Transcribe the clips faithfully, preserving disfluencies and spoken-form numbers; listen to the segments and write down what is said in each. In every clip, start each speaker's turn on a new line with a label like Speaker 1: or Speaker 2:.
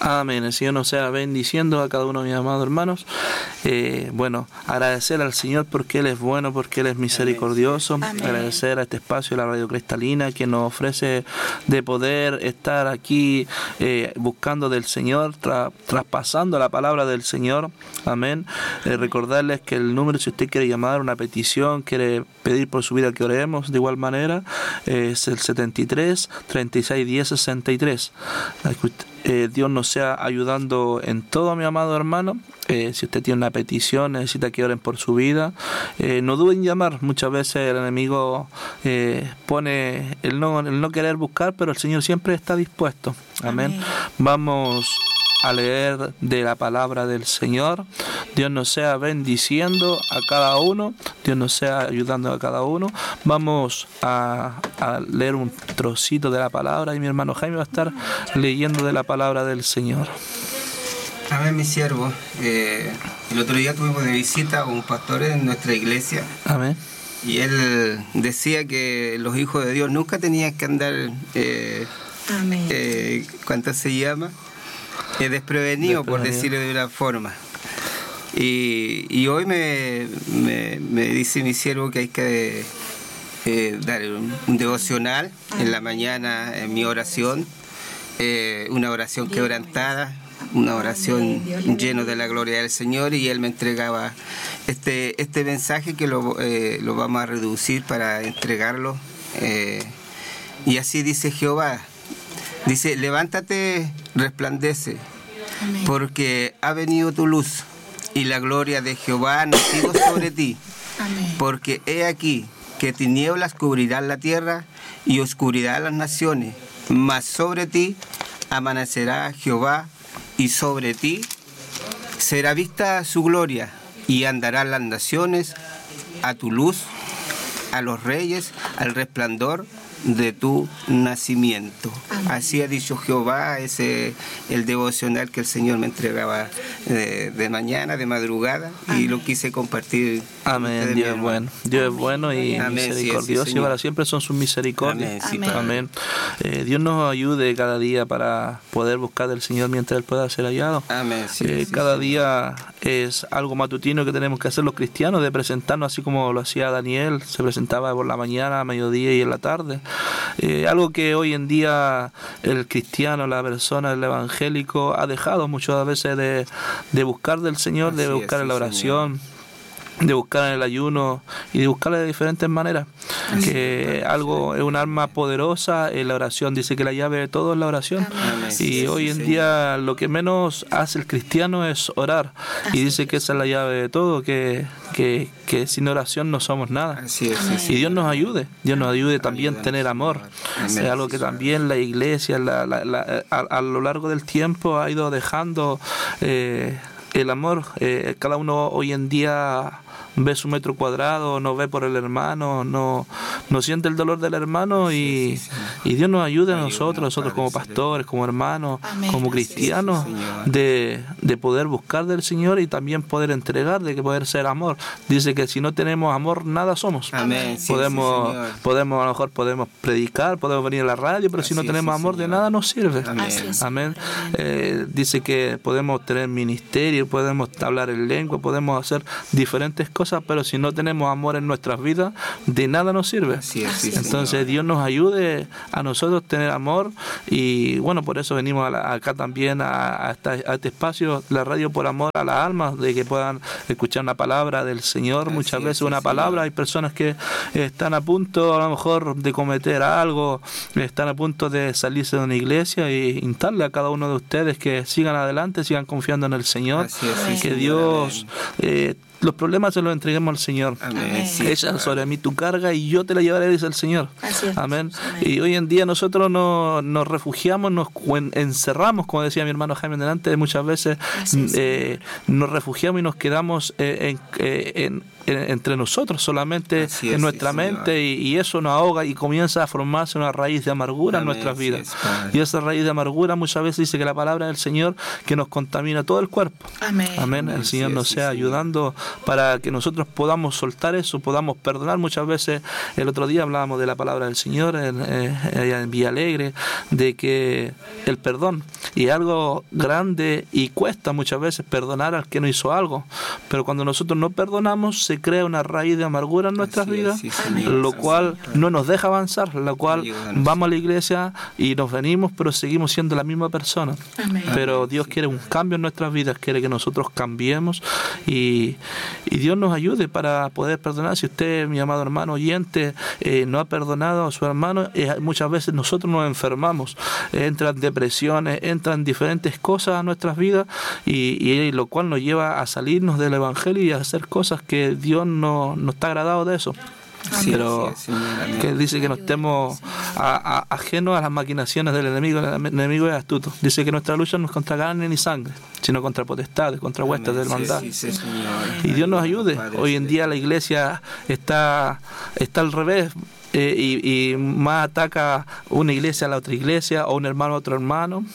Speaker 1: Amén. El Señor nos sea bendiciendo a cada uno de mis amados hermanos. Eh, bueno, agradecer al Señor porque Él es bueno, porque Él es misericordioso. Amén. Agradecer a este espacio, la Radio Cristalina, que nos ofrece de poder estar aquí eh, buscando del Señor, tra- traspasando la palabra del Señor. Amén. Eh, recordarles que el número, si usted quiere llamar una petición, quiere pedir por su vida que oremos, de igual manera, eh, es el setenta y tres, treinta y seis, diez, sesenta y tres. Eh, Dios nos sea ayudando en todo, mi amado hermano. Eh, si usted tiene una petición, necesita que oren por su vida, eh, no duden en llamar. Muchas veces el enemigo eh, pone el no, el no querer buscar, pero el Señor siempre está dispuesto. Amén. Amén. Vamos a leer de la palabra del Señor. Dios nos sea bendiciendo a cada uno, Dios nos sea ayudando a cada uno. Vamos a, a leer un trocito de la palabra y mi hermano Jaime va a estar leyendo de la palabra del Señor.
Speaker 2: Amén, mi siervo. Eh, el otro día tuvimos de visita a un pastor en nuestra iglesia.
Speaker 1: Amén.
Speaker 2: Y él decía que los hijos de Dios nunca tenían que andar, eh,
Speaker 3: Amén.
Speaker 2: Eh, ¿cuánto se llama? Eh, desprevenido, por decirlo de una forma. Y, y hoy me, me, me dice mi siervo que hay que eh, dar un, un devocional en la mañana, en mi oración, eh, una oración quebrantada, una oración llena de la gloria del Señor, y él me entregaba este, este mensaje que lo, eh, lo vamos a reducir para entregarlo. Eh, y así dice Jehová, dice: levántate, resplandece, amén, porque ha venido tu luz y la gloria de Jehová ha nacido sobre ti. Amén. Porque he aquí que tinieblas cubrirán la tierra y oscuridad las naciones, mas sobre ti amanecerá Jehová y sobre ti será vista su gloria, y andarán las naciones a tu luz, a los reyes al resplandor de tu nacimiento. Amén. Así ha dicho Jehová. Ese el devocional que el Señor me entregaba de, de mañana, de madrugada. Amén. Y lo quise compartir.
Speaker 1: Amén. Dios es bueno. Dios es bueno y amén, misericordioso, sí, y para siempre son sus misericordias. Amén. Sí, amén. Eh, Dios nos ayude cada día para poder buscar del Señor mientras Él pueda ser hallado. Amén. Sí, eh, sí, cada sí. día es algo matutino que tenemos que hacer los cristianos, de presentarnos así como lo hacía Daniel. Se presentaba por la mañana, a mediodía y en la tarde. Eh, algo que hoy en día el cristiano, la persona, el evangélico ha dejado muchas veces de, de buscar del Señor, así de buscar es, en la oración, Señor, de buscar en el ayuno y de buscarle de diferentes maneras. Así que es, algo es un arma poderosa en la oración. Dice que la llave de todo es la oración. Amén. Y sí, hoy en sí, día lo que menos hace el cristiano es orar. Así y dice es. que esa es la llave de todo, que, que, que sin oración no somos nada. Así es, sí, y Dios nos ayude. Dios nos ayude también a tener amor. Amén. Es algo que también la iglesia la, la, la, a, a lo largo del tiempo ha ido dejando eh, el amor. Eh, cada uno hoy en día ve su metro cuadrado, no ve por el hermano, no, no siente el dolor del hermano, y, sí, sí, sí. y Dios nos ayude a nosotros, nosotros como pastores, como hermanos, amén, como cristianos, sí, sí, de, de poder buscar del Señor y también poder entregar, de que poder ser amor. Dice que si no tenemos amor, nada somos. Amén. Podemos, sí, sí, podemos, a lo mejor podemos predicar, podemos venir a la radio, pero así si no tenemos sí, amor, señor, de nada nos sirve. Amén. Amén. Eh, dice que podemos tener ministerio, podemos hablar en lengua, podemos hacer diferentes cosas, pero si no tenemos amor en nuestras vidas, de nada nos sirve. Así es, sí, entonces señor, Dios nos ayude a nosotros tener amor, y bueno, por eso venimos a la, acá también a, a, esta, a este espacio, la radio por amor a las almas, de que puedan escuchar una palabra del Señor. Así muchas es, veces una sí, palabra, señor. Hay personas que están a punto a lo mejor de cometer algo, están a punto de salirse de una iglesia, y instarle a cada uno de ustedes que sigan adelante, sigan confiando en el Señor. Así es, sí, que señor, Dios eh, los problemas se los entreguemos al Señor. Amén. Sí, echa claro. sobre mí tu carga y yo te la llevaré, dice el Señor. Así es. Amén. Amén. Y hoy en día nosotros no, nos refugiamos, nos encerramos, como decía mi hermano Jaime delante, muchas veces eh, nos refugiamos y nos quedamos eh, en, eh, en entre nosotros solamente, es, en nuestra sí, mente, y, y eso nos ahoga y comienza a formarse una raíz de amargura. Amén, en nuestras vidas. Sí, es, y esa raíz de amargura muchas veces dice que la palabra del Señor que nos contamina todo el cuerpo. Amén. Amén. El Señor sí, nos sea sí, ayudando para que nosotros podamos soltar eso, podamos perdonar. Muchas veces, el otro día hablábamos de la palabra del Señor en, eh, en Villa Alegre, de que el perdón, y algo grande y cuesta muchas veces perdonar al que no hizo algo, pero cuando nosotros no perdonamos se crea una raíz de amargura en nuestras vidas, sí, lo cual no nos deja avanzar, lo cual vamos a la iglesia y nos venimos, pero seguimos siendo la misma persona. Amén. Pero Dios quiere un cambio en nuestras vidas, quiere que nosotros cambiemos y, y Dios nos ayude para poder perdonar. Si usted, mi amado hermano oyente, eh, no ha perdonado a su hermano, eh, muchas veces nosotros nos enfermamos, eh, entran depresiones, entran diferentes cosas a nuestras vidas y, y lo cual nos lleva a salirnos del evangelio y a hacer cosas que Dios no, no está agradado de eso. Sí, pero sí, sí, que dice que no estemos a, a, ajenos a las maquinaciones del enemigo. El enemigo es astuto. Dice que nuestra lucha no es contra carne ni sangre, sino contra potestades, contra huestes del maldad. Sí, sí, y Dios nos ayude. Hoy en día la iglesia está, está al revés. Eh, y, y más ataca una iglesia a la otra iglesia o un hermano a otro hermano,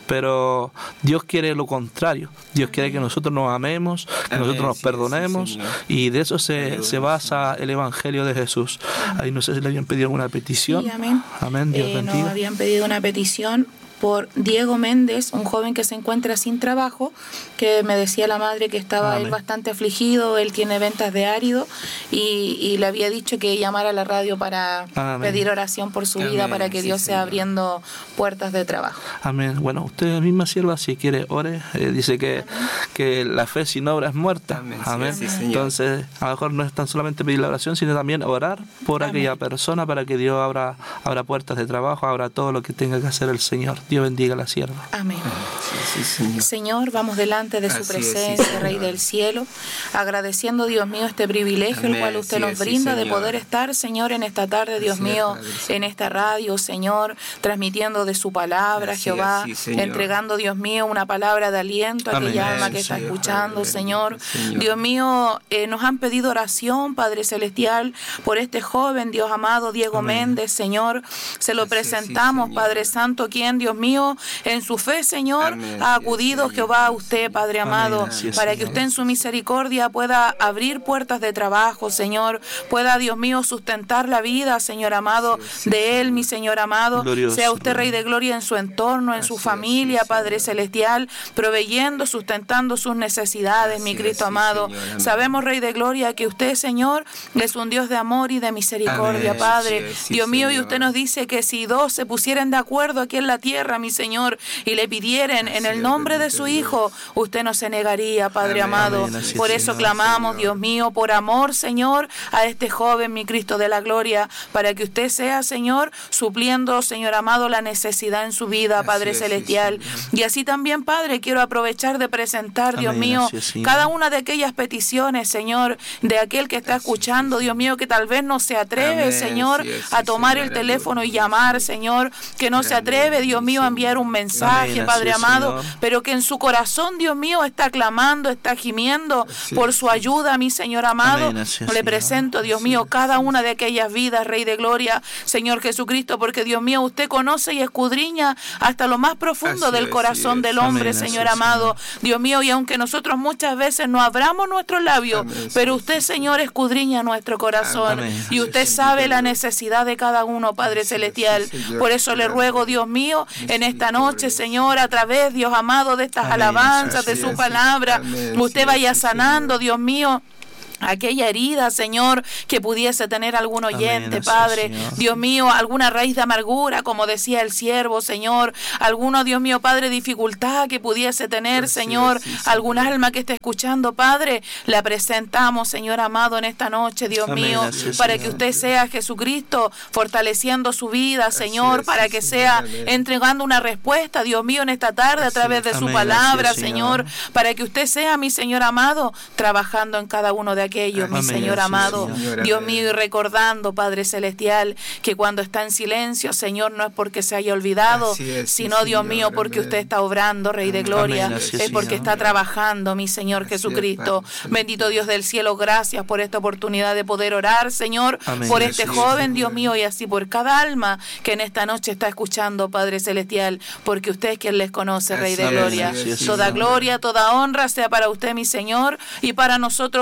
Speaker 1: pero Dios quiere lo contrario. Dios quiere que nosotros nos amemos, que nosotros nos perdonemos, sí, y de eso se, se basa el Evangelio de Jesús. Ahí no sé si le habían pedido alguna petición.
Speaker 3: Sí, amén.
Speaker 1: Amén, Dios
Speaker 3: eh,
Speaker 1: bendiga.
Speaker 3: Nos habían pedido una petición por Diego Méndez, un joven que se encuentra sin trabajo, que me decía la madre que estaba Amén. Él bastante afligido, él tiene ventas de árido y, y le había dicho que llamara a la radio para Amén. Pedir oración por su Amén. Vida, para que sí, Dios sea abriendo puertas de trabajo.
Speaker 1: Amén. Bueno, usted misma sierva, si quiere, ore. Eh, dice que, que la fe sin obra es muerta. Amén. Amén. Sí, sí, entonces, a lo mejor no es tan solamente pedir la oración, sino también orar por Amén. Aquella persona para que Dios abra, abra puertas de trabajo, abra todo lo que tenga que hacer el Señor. Dios bendiga a la sierva.
Speaker 3: Amén. Sí, sí, señor. Señor, vamos delante de su Así presencia, es, sí, Rey del cielo, agradeciendo, Dios mío, este privilegio Amén. El cual usted sí, nos brinda sí, de poder estar, Señor, en esta tarde, Dios Así mío, es, en esta radio, Señor, transmitiendo de su palabra, Así Jehová, es, sí, entregando, Dios mío, una palabra de aliento a Amén. Aquella alma que sí, está escuchando, Padre, Señor. Señor. Dios mío, eh, nos han pedido oración, Padre Celestial, por este joven, Dios amado, Diego Amén. Méndez, Señor. Se lo Así presentamos, sí, Padre Santo, quien, Dios mío, en su fe, Señor, Amén. Ha acudido Jehová a usted, Padre amado, Amén. Para que usted en su misericordia pueda abrir puertas de trabajo, Señor, pueda, Dios mío, sustentar la vida, Señor amado, de él, mi Señor amado, glorioso, sea usted Rey de gloria en su entorno, en su familia, Padre celestial, proveyendo, sustentando sus necesidades, mi Cristo amado. Sabemos, Rey de gloria, que usted, Señor, es un Dios de amor y de misericordia, Amén. Padre, Dios mío, y usted nos dice que si dos se pusieran de acuerdo aquí en la tierra, mi Señor, y le pidieren en el nombre de su Hijo, usted no se negaría, Padre Amén, amado. Amén, por eso Señor, clamamos, Señor. Dios mío, por amor, Señor, a este joven, mi Cristo de la gloria, para que usted sea, Señor, supliendo, Señor amado, la necesidad en su vida, así Padre es, celestial. Sí, y así también, Padre, quiero aprovechar de presentar, Dios Amén, mío, es, cada una de aquellas peticiones, Señor, de aquel que está escuchando, Dios mío, que tal vez no se atreve, Amén, Señor, sí, es, a tomar Señor, el teléfono y llamar, Señor, que no se atreve, Dios mío, a enviar un mensaje, Amén, Padre es, amado, Señor. Pero que en su corazón, Dios mío, está clamando, está gimiendo así por su ayuda, mi Señor amado. Amén, es, Le presento, Dios mío, sí, cada una de aquellas vidas, Rey de gloria, Señor Jesucristo, porque Dios mío, usted conoce y escudriña hasta lo más profundo así del corazón es, del hombre, Amén, Señor así amado. Señor. Dios mío, y aunque nosotros muchas veces no abramos nuestros labios, Amén, pero usted, Señor, escudriña nuestro corazón. Amén, y usted sabe la necesidad de cada uno, Padre así celestial. Es, por eso le ruego, Dios mío, en esta noche, Señor, a través, Dios amado, de estas Amén, alabanzas, de su es, palabra, Amén, usted vaya sanando, Dios mío, aquella herida, Señor, que pudiese tener algún oyente, Amén, Padre, Señor. Dios mío, alguna raíz de amargura, como decía el siervo, Señor, alguno, Dios mío, Padre, dificultad que pudiese tener, sí, Señor, sí, sí, algún Señor. Alma que esté escuchando, Padre, la presentamos, Señor amado, en esta noche, Dios Amén, mío, es, para Señor. Que usted sea Jesucristo, fortaleciendo su vida, Señor, es, para que sí, sea Amén. Entregando una respuesta, Dios mío, en esta tarde, a través de Amén, su palabra, es, Señor, Señor, para que usted sea, mi Señor amado, trabajando en cada uno de aquellos, mi Amén, Señor amado, Señor, Dios mío, y recordando, Padre celestial, que cuando está en silencio, Señor, no es porque se haya olvidado, es, sino, sí, Dios Señor, mío, porque Amén. Usted está obrando, Rey de gloria, Amén, es porque Señor. Está trabajando, mi Señor Jesucristo. Es, bendito Dios del cielo, gracias por esta oportunidad de poder orar, Señor, Amén, por este joven, Señor. Dios mío, y así por cada alma que en esta noche está escuchando, Padre celestial, porque usted es quien les conoce, Rey de gloria. Toda gloria, toda honra sea para usted, mi Señor, y para nosotros su misericordia.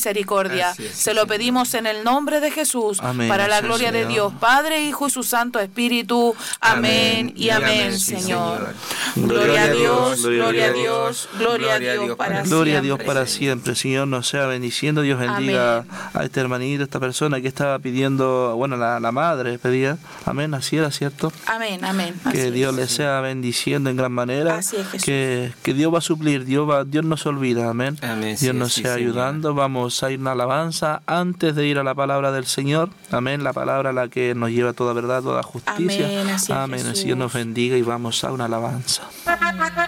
Speaker 3: misericordia.
Speaker 2: Así es,
Speaker 3: Se lo pedimos en el nombre de Jesús,
Speaker 1: amén,
Speaker 3: para la
Speaker 1: sí,
Speaker 3: gloria
Speaker 1: Señor.
Speaker 3: de Dios, Padre, Hijo y su Santo Espíritu. Amén,
Speaker 2: Amén
Speaker 3: y amén,
Speaker 2: amén, sí,
Speaker 3: Señor.
Speaker 2: Señor.
Speaker 3: Gloria a Dios,
Speaker 1: gloria a
Speaker 3: gloria a
Speaker 1: Dios,
Speaker 3: Dios, gloria a Dios para siempre.
Speaker 1: Gloria a Dios para siempre. Señor nos sea bendiciendo. Dios bendiga amén. A este hermanito, a esta persona que estaba pidiendo, bueno, la, la madre pedía. Amén, así era, ¿cierto?
Speaker 3: Amén, amén.
Speaker 1: Que
Speaker 3: Así
Speaker 1: Dios
Speaker 3: es.
Speaker 1: le sea bendiciendo en gran manera.
Speaker 3: Así es, Jesús.
Speaker 1: Que, que Dios va a suplir, Dios, va, Dios no se olvida. Amén.
Speaker 2: Amén,
Speaker 1: Dios
Speaker 2: sí,
Speaker 1: nos
Speaker 2: sí,
Speaker 1: sea
Speaker 2: Señor.
Speaker 1: ayudando. Vamos a ir a una alabanza antes de ir a la palabra del Señor. Amén. La palabra la que nos lleva a toda verdad, toda justicia.
Speaker 3: Amén, así es,
Speaker 1: amén. El
Speaker 3: Jesús.
Speaker 1: Señor nos bendiga y vamos a una alabanza.